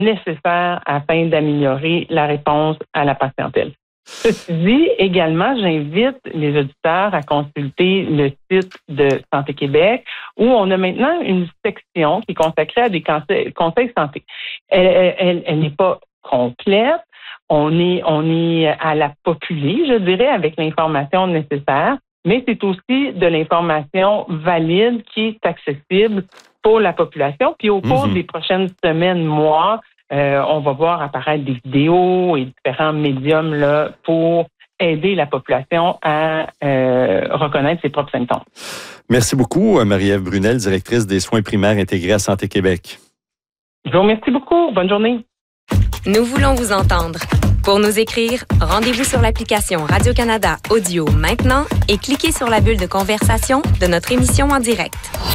nécessaires afin d'améliorer la réponse à la patientèle. Ceci dit, également, j'invite les auditeurs à consulter le site de Santé Québec où on a maintenant une section qui est consacrée à des conseils santé. Elle n'est pas complète. On est à la populée, je dirais, avec l'information nécessaire, mais c'est aussi de l'information valide qui est accessible pour la population. Puis au cours des prochaines semaines, mois, on va voir apparaître des vidéos et différents médiums là, pour aider la population à reconnaître ses propres symptômes. Merci beaucoup, Marie-Ève Brunel, directrice des soins primaires intégrés à Santé Québec. Je vous remercie beaucoup. Bonne journée. Nous voulons vous entendre. Pour nous écrire, rendez-vous sur l'application Radio-Canada Audio maintenant et cliquez sur la bulle de conversation de notre émission en direct.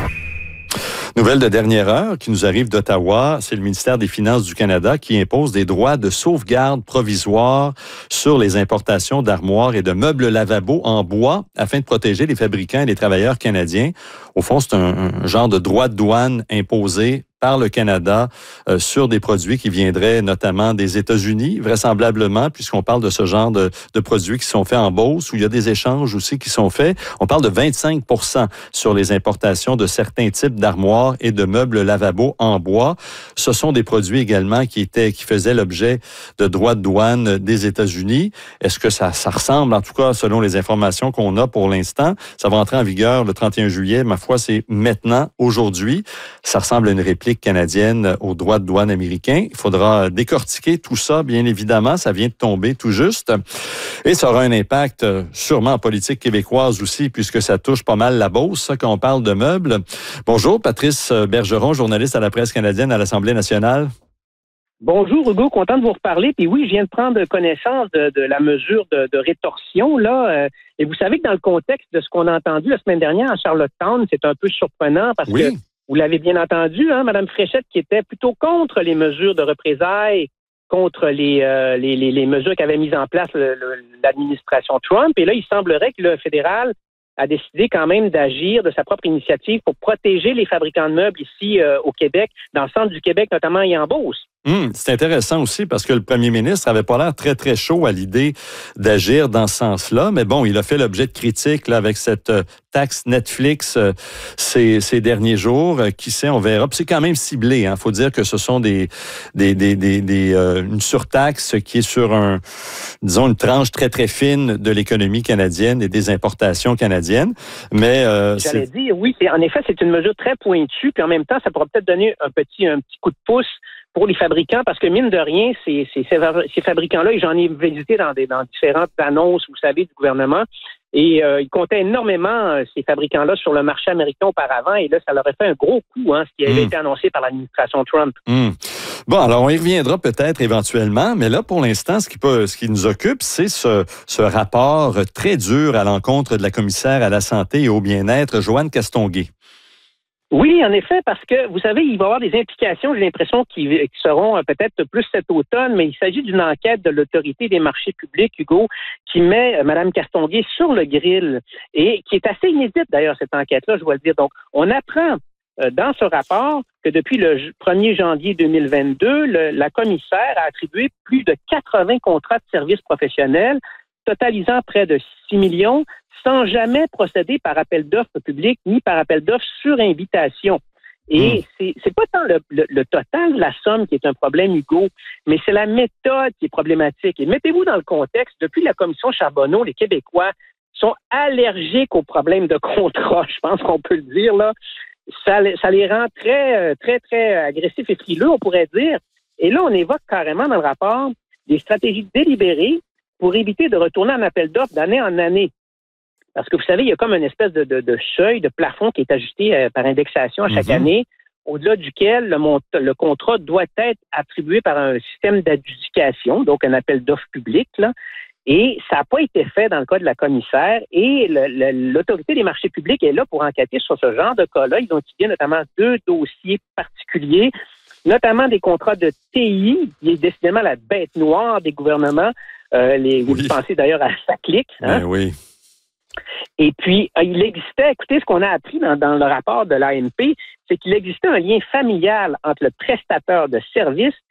Nouvelle de dernière heure qui nous arrive d'Ottawa, c'est le ministère des Finances du Canada qui impose des droits de sauvegarde provisoires sur les importations d'armoires et de meubles lavabo en bois afin de protéger les fabricants et les travailleurs canadiens. Au fond, c'est un genre de droit de douane imposé par le Canada sur des produits qui viendraient notamment des États-Unis, vraisemblablement, puisqu'on parle de ce genre de produits qui sont faits en Beauce, où il y a des échanges aussi qui sont faits. On parle de 25 % sur les importations de certains types d'armoires et de meubles lavabo en bois. Ce sont des produits également qui faisaient l'objet de droits de douane des États-Unis. Est-ce que ça ressemble, en tout cas, selon les informations qu'on a pour l'instant? Ça va entrer en vigueur le 31 juillet. Ma foi, c'est maintenant, aujourd'hui. Ça ressemble à une réplique canadienne aux droits de douane américains. Il faudra décortiquer tout ça, bien évidemment. Ça vient de tomber tout juste. Et ça aura un impact sûrement en politique québécoise aussi, puisque ça touche pas mal la Beauce, ça, quand on parle de meubles. Bonjour, Patrice Bergeron, journaliste à la presse canadienne à l'Assemblée nationale. Bonjour Hugo, content de vous reparler. Puis oui, je viens de prendre connaissance de la mesure de rétorsion là. Et vous savez que dans le contexte de ce qu'on a entendu la semaine dernière à Charlottetown, c'est un peu surprenant parce que vous l'avez bien entendu, hein, Mme Fréchette, qui était plutôt contre les mesures de représailles, contre les mesures qu'avait mises en place l'administration Trump. Et là, il semblerait que le fédéral a décidé quand même d'agir de sa propre initiative pour protéger les fabricants de meubles ici au Québec, dans le centre du Québec notamment et en Beauce. C'est intéressant aussi parce que le premier ministre avait pas l'air très, très chaud à l'idée d'agir dans ce sens-là. Mais bon, il a fait l'objet de critiques là, avec cette taxe Netflix ces derniers jours. Qui sait, on verra. Puis c'est quand même ciblé. Il faut dire que ce sont une surtaxe qui est sur une tranche très, très fine de l'économie canadienne et des importations canadiennes. Mais j'allais dire, oui, en effet, c'est une mesure très pointue. Puis en même temps, ça pourra peut-être donner un petit coup de pouce pour les fabricants, parce que mine de rien, ces fabricants-là, et j'en ai visité dans différentes annonces, vous savez, du gouvernement, et ils comptaient énormément, ces fabricants-là, sur le marché américain auparavant, et là, ça leur a fait un gros coup, ce qui avait été annoncé par l'administration Trump. Bon, alors on y reviendra peut-être éventuellement, mais là, pour l'instant, ce qui nous occupe, c'est ce rapport très dur à l'encontre de la commissaire à la santé et au bien-être, Joanne Castonguay. Oui, en effet, parce que, vous savez, il va y avoir des implications, j'ai l'impression, qui seront peut-être plus cet automne, mais il s'agit d'une enquête de l'Autorité des marchés publics, Hugo, qui met Mme Castonguay sur le grill et qui est assez inédite, d'ailleurs, cette enquête-là, je dois le dire. Donc, on apprend dans ce rapport que depuis le 1er janvier 2022, la commissaire a attribué plus de 80 contrats de services professionnels, totalisant près de 6 millions, sans jamais procéder par appel d'offres public ni par appel d'offres sur invitation. Et c'est pas tant le total de la somme qui est un problème, Hugo, mais c'est la méthode qui est problématique. Et mettez-vous dans le contexte, depuis la commission Charbonneau, les Québécois sont allergiques aux problèmes de contrat, je pense qu'on peut le dire, là. Ça les rend très, très, très agressifs et frileux, on pourrait dire. Et là, on évoque carrément dans le rapport des stratégies délibérées pour éviter de retourner en appel d'offres d'année en année. Parce que vous savez, il y a comme une espèce de seuil, de plafond qui est ajusté par indexation à chaque année, au-delà duquel le contrat doit être attribué par un système d'adjudication, donc un appel d'offres public, là. Et ça n'a pas été fait dans le cas de la commissaire. Et l'Autorité des marchés publics est là pour enquêter sur ce genre de cas-là. Ils ont étudié notamment 2 dossiers particuliers, notamment des contrats de TI, qui est décidément la bête noire des gouvernements. Vous pensez d'ailleurs à SACLIC. Oui. Et puis, il existait, écoutez, ce qu'on a appris dans le rapport de l'AMP, c'est qu'il existait un lien familial entre le prestataire de services